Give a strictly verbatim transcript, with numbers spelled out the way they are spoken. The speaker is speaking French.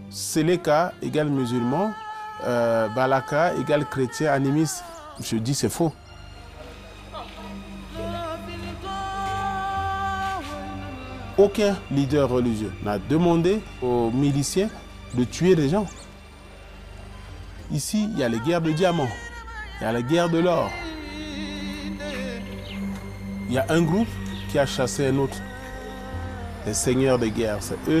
Séléka égale musulman, euh, Balaka égale chrétien animiste. Je dis c'est faux. Aucun leader religieux n'a demandé aux miliciens de tuer des gens. Ici, il y a les guerres de diamants, il y a la guerre de l'or. Il y a un groupe qui a chassé un autre, les seigneurs de guerre. C'est eux